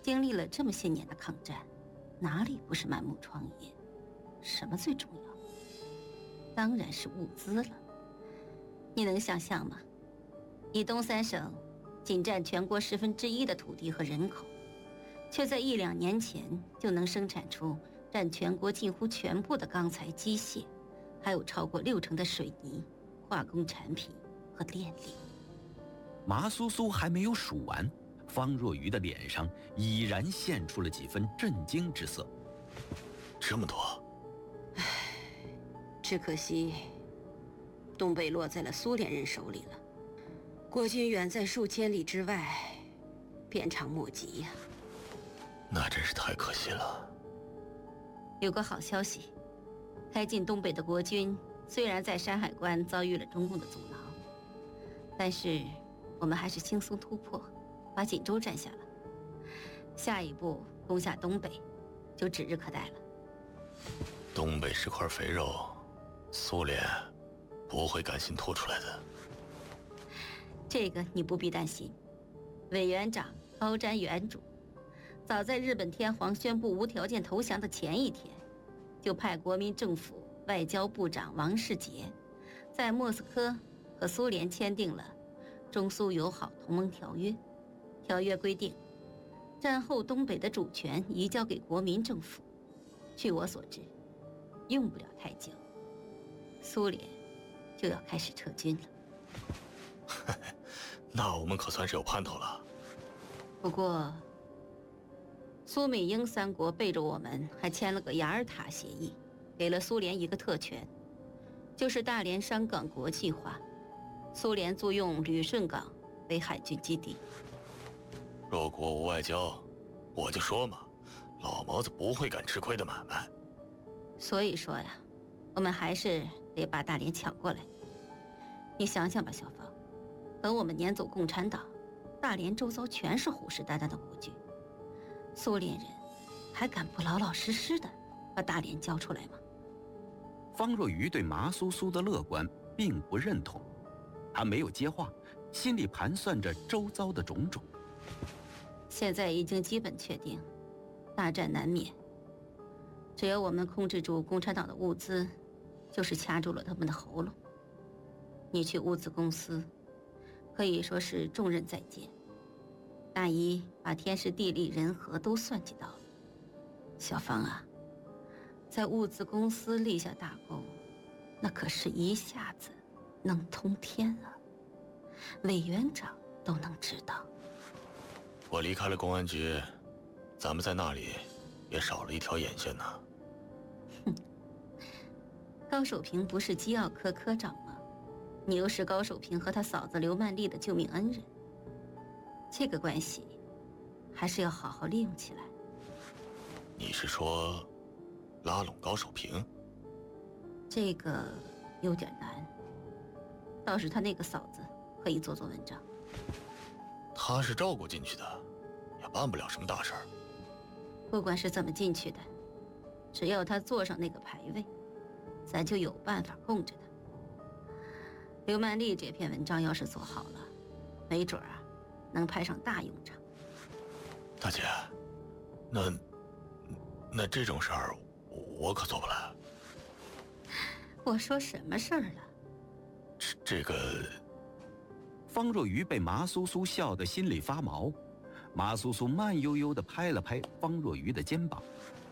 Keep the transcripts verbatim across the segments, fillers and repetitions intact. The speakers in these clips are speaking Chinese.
经历了这么些年的抗战，哪里不是满目疮痍？什么最重要？当然是物资了。你能想象吗？你东三省仅占全国十分之一的土地和人口，却在一两年前就能生产出占全国近乎全部的钢材、机械，还有超过六成的水泥、化工产品和电力。 麻苏苏还没有数完，方若愚的脸上已然现出了几分震惊之色。 这么多， 唉，只可惜东北落在了苏联人手里了，国军远在数千里之外，鞭长莫及呀、 啊。那真是太可惜了。 有个好消息，开进东北的国军虽然在山海关遭遇了中共的阻挠，但是我们还是轻松突破，把锦州占下了。下一步攻下东北，就指日可待了。 东北是块肥肉，苏联不会甘心吐出来的。 这个你不必担心，委员长高瞻远瞩，早在日本天皇宣布无条件投降的前一天，就派国民政府外交部长王世杰在莫斯科和苏联签订了中苏友好同盟条约。条约规定，战后东北的主权移交给国民政府。据我所知，用不了太久，苏联就要开始撤军了。 那我们可算是有盼头了。 不过，苏美英三国背着我们还签了个雅尔塔协议，给了苏联一个特权，就是大连商港国际化，苏联租用旅顺港为海军基地。 若国无外交，我就说嘛，老毛子不会干吃亏的买卖。 所以说呀，我们还是得把大连抢过来。你想想吧，小芳，等我们撵走共产党，大连周遭全是虎视眈眈的国军，苏联人还敢不老老实实的把大连交出来吗？ 方若愚对麻苏苏的乐观并不认同，他没有接话，心里盘算着周遭的种种。 现在已经基本确定，大战难免。只要我们控制住共产党的物资，就是掐住了他们的喉咙。你去物资公司，可以说是重任在肩。大姨把天时地利人和都算计到了。小芳啊，在物资公司立下大功，那可是一下子能通天啊，委员长都能知道。 我离开了公安局，咱们在那里也少了一条眼线呢。 哼，高守平不是机要科科长吗？你又是高守平和他嫂子刘曼丽的救命恩人，这个关系还是要好好利用起来。 你是说拉拢高守平？ 这个有点难，倒是他那个嫂子可以做做文章。 他是照顾进去的，也办不了什么大事儿。 不管是怎么进去的，只要他坐上那个牌位，咱就有办法供着他。刘曼丽这篇文章要是做好了，没准啊，能派上大用场。 大姐，那那这种事儿，我可做不来。 我说什么事儿了？ 这这个。 方若愚被麻苏苏笑得心里发毛，麻苏苏慢悠悠地拍了拍方若愚的肩膀。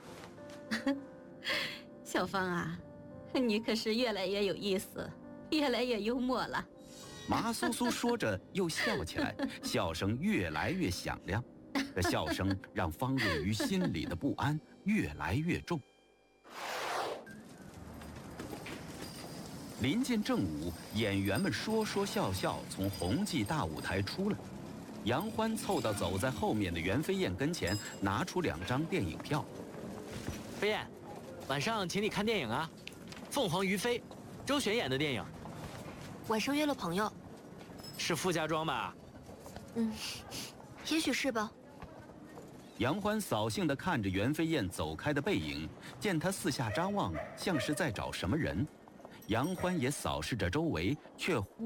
小芳啊，你可是越来越有意思，越来越幽默了。 麻苏苏说着又笑起来，笑声越来越响亮。这笑声让方若愚心里的不安越来越重。临近正午，演员们说说笑笑从红记大舞台出来。杨欢凑到走在后面的袁飞燕跟前，拿出两张电影票。 飞燕，晚上请你看电影啊，《凤凰于飞》，周璇演的电影。 晚上约了朋友。 是傅家庄吧？ 嗯，也许是吧。 杨欢扫兴地看着袁飞燕走开的背影，见他四下张望，像是在找什么人。杨欢也扫视着周围，却忽